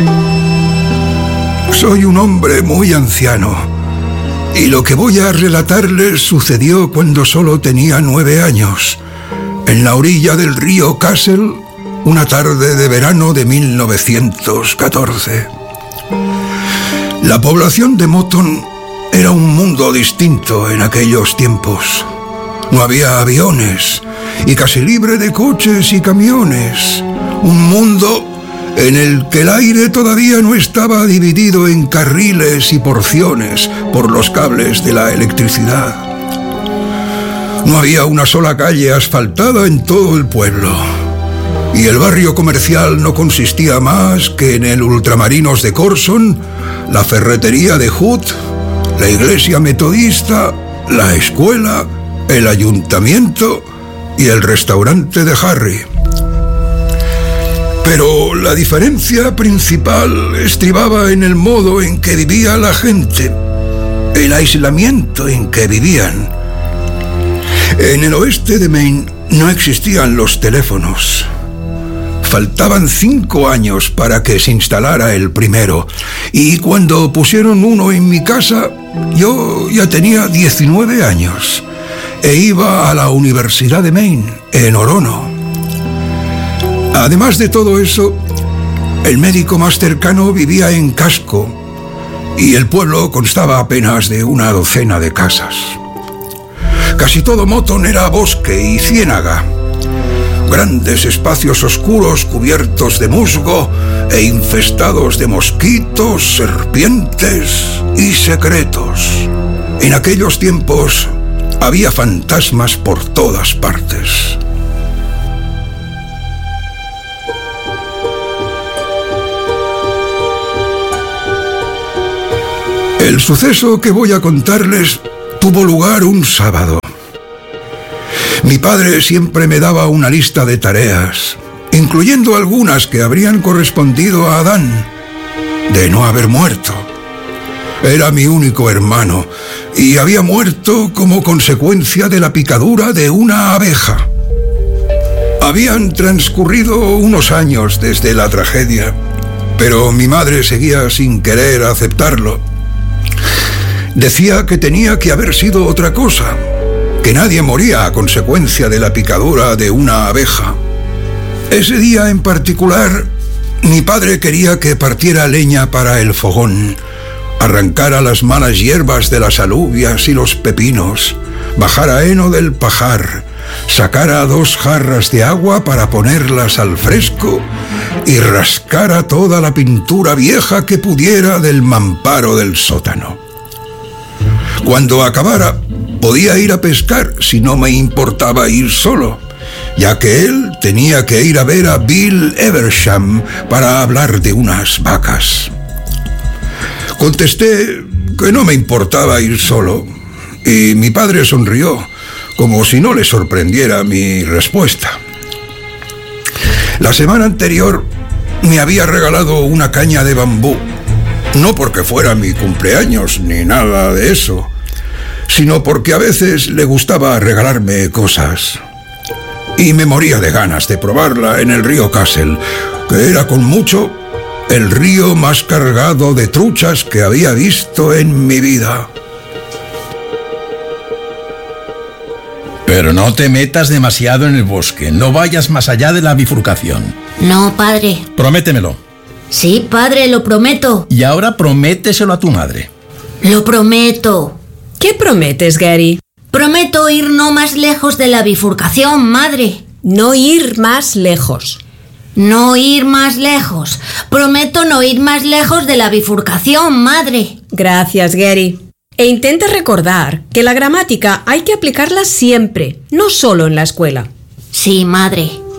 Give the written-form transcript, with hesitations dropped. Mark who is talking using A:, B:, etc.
A: Soy un hombre muy anciano, y lo que voy a relatarles sucedió cuando solo tenía 9 años, en la orilla del río Kassel, una tarde de verano de 1914. La población de Moton era un mundo distinto en aquellos tiempos. No había aviones y casi libre de coches y camiones. Un mundo en el que el aire todavía no estaba dividido en carriles y porciones por los cables de la electricidad. No había una sola calle asfaltada en todo el pueblo. Y el barrio comercial no consistía más que en el Ultramarinos de Corson, la ferretería de Hood, la iglesia metodista, la escuela, el ayuntamiento y el restaurante de Harry. Pero la diferencia principal estribaba en el modo en que vivía la gente, el aislamiento en que vivían. En el oeste de Maine no existían los teléfonos. Faltaban 5 años para que se instalara el primero, y cuando pusieron uno en mi casa, yo ya tenía 19 años e iba a la Universidad de Maine, en Orono. Además de todo eso, el médico más cercano vivía en Casco, y el pueblo constaba apenas de una docena de casas. Casi todo Moton era bosque y ciénaga. Grandes espacios oscuros cubiertos de musgo e infestados de mosquitos, serpientes y secretos. En aquellos tiempos había fantasmas por todas partes. El suceso que voy a contarles tuvo lugar un sábado. Mi padre siempre me daba una lista de tareas, incluyendo algunas que habrían correspondido a Adán, de no haber muerto. Era mi único hermano y había muerto como consecuencia de la picadura de una abeja. Habían transcurrido unos años desde la tragedia, pero mi madre seguía sin querer aceptarlo. Decía que tenía que haber sido otra cosa, que nadie moría a consecuencia de la picadura de una abeja. Ese día en particular, mi padre quería que partiera leña para el fogón, arrancara las malas hierbas de las alubias y los pepinos, bajara heno del pajar, sacara 2 jarras de agua para ponerlas al fresco y rascara toda la pintura vieja que pudiera del mamparo del sótano. Cuando acabara, podía ir a pescar si no me importaba ir solo, ya que él tenía que ir a ver a Bill Eversham para hablar de unas vacas. Contesté que no me importaba ir solo, y mi padre sonrió, como si no le sorprendiera mi respuesta. La semana anterior me había regalado una caña de bambú, no porque fuera mi cumpleaños ni nada de eso, sino porque a veces le gustaba regalarme cosas. Y me moría de ganas de probarla en el río Kassel, que era con mucho el río más cargado de truchas que había visto en mi vida.
B: Pero no te metas demasiado en el bosque, no vayas más allá de la bifurcación.
C: No, padre.
B: Prométemelo.
C: Sí, padre, lo prometo.
B: Y ahora prométeselo a tu madre.
C: Lo prometo.
D: ¿Qué prometes, Gary?
C: Prometo ir no más lejos de la bifurcación, madre.
D: No ir más lejos.
C: No ir más lejos. Prometo no ir más lejos de la bifurcación, madre.
D: Gracias, Gary. E intenta recordar que la gramática hay que aplicarla siempre, no solo en la escuela.
C: Sí, madre.